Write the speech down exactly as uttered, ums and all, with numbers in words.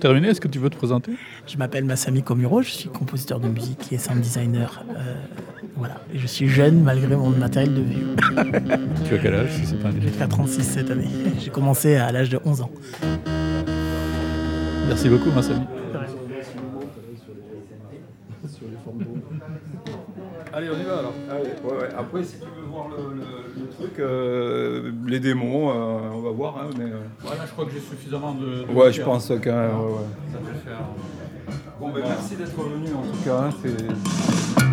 terminer, est-ce que tu veux te présenter ? Je m'appelle Massami Komuro, je suis compositeur de musique et sound designer. Euh, voilà. Et je suis jeune malgré mon matériel de vieux. Tu as quel âge si c'est pas Je vais faire trente-six cette année. J'ai commencé à l'âge de onze ans. Merci beaucoup, Massami. Allez, on y va alors. Allez, ouais, ouais. Après, si tu veux voir le, le, le truc, euh, les démos, euh, on va voir. Hein, mais, euh... Voilà, je crois que j'ai suffisamment de. de ouais, je pense que. Ouais, ouais. Ça peut faire. Bon, ben, merci d'être venu en tout cas. Hein, c'est...